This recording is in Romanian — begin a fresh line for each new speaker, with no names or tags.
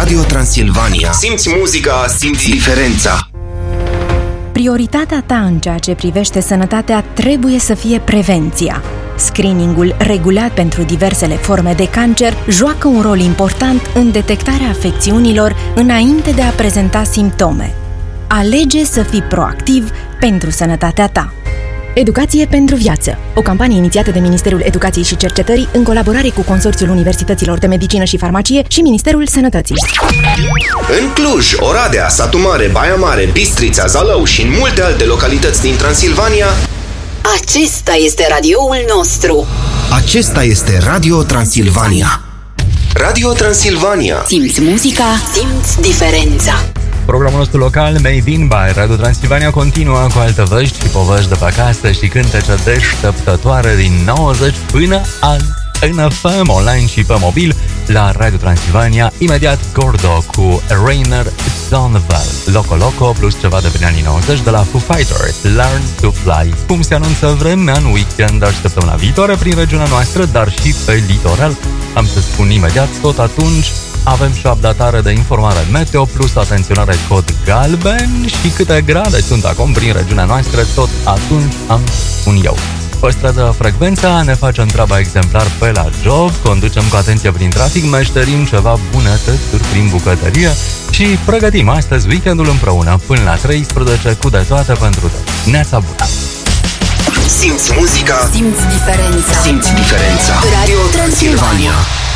Radio Transilvania. Simți muzica, simți diferența.
Prioritatea ta în ceea ce privește sănătatea trebuie să fie prevenția. Screeningul regulat pentru diversele forme de cancer joacă un rol important în detectarea afecțiunilor înainte de a prezenta simptome. Alege să fii proactiv pentru sănătatea ta. Educație pentru viață, o campanie inițiată de Ministerul Educației și Cercetării în colaborare cu Consorțiul Universităților de Medicină și Farmacie și Ministerul Sănătății.
În Cluj, Oradea, Satu Mare, Baia Mare, Bistrița, Zalău și în multe alte localități din Transilvania,
acesta este radioul nostru.
Acesta este Radio Transilvania. Radio Transilvania.
Simți muzica, simți diferența.
Programul nostru local, Made in by Radio Transilvania, continuă cu alte vești și povești de pe acasă și cântece deșteptătoare din 90 până în FM, online și pe mobil la Radio Transilvania. Imediat Gordo cu Rainer Zonneval, Loco Loco, plus ceva de prin anii 90 de la Foo Fighters, Learn to Fly. Cum se anunță vremea în weekend și săptămâna viitoare prin regiunea noastră, dar și pe litoral, am să spun imediat, tot atunci avem și o updatare de informare meteo, plus atenționare cod galben și câte grade sunt acum prin regiunea noastră, tot atunci am spun eu. Păstrează frecvența, ne facem treaba exemplar pe la job, conducem cu atenție prin trafic, meșterim ceva bunătățuri prin bucătărie și pregătim astăzi weekendul împreună până la 13 cu de toate pentru tot. Neața bună!
Simți muzica,
simți diferența.
Simți diferența.
Radio Transilvania.